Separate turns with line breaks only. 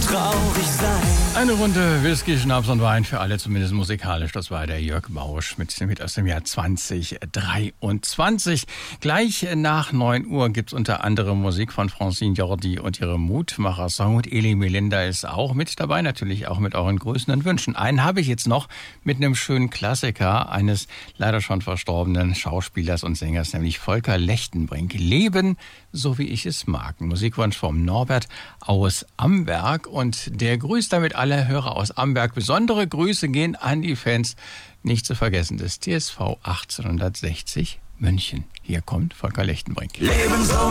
traurig sein.
Eine Runde Whisky, Schnaps und Wein für alle, zumindest musikalisch. Das war der Jörg Bausch mit aus dem Jahr 2023. Gleich nach 9 Uhr gibt's unter anderem Musik von Francine Jordi und ihre Mutmacher-Song. Und Eli Melinda ist auch mit dabei, natürlich auch mit euren Grüßen und Wünschen. Einen habe ich jetzt noch mit einem schönen Klassiker eines leider schon verstorbenen Schauspielers und Sängers, nämlich Volker Lechtenbrink. Leben, so wie ich es mag. Ein Musikwunsch vom Norbert aus Amberg. Und der grüßt damit alle Hörer aus Amberg. Besondere Grüße gehen an die Fans. Nicht zu vergessen, des TSV 1860 München. Hier kommt Volker Lechtenbrink.
Leben so